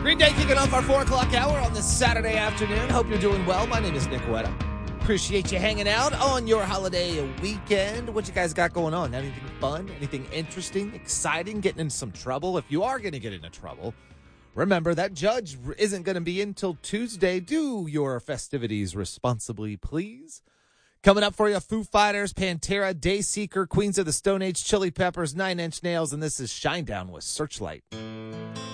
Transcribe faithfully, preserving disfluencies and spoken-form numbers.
Green Day kicking off our four o'clock hour on this Saturday afternoon. Hope you're doing well. My name is Nick Wetta. Appreciate you hanging out on your holiday weekend. What you guys got going on? Anything fun? Anything interesting? Exciting? Getting into some trouble? If you are going to get into trouble, remember that judge isn't going to be in until Tuesday. Do your festivities responsibly, please. Coming up for you, Foo Fighters, Pantera, Dayseeker, Queens of the Stone Age, Chili Peppers, Nine Inch Nails, and this is Shinedown with Searchlight.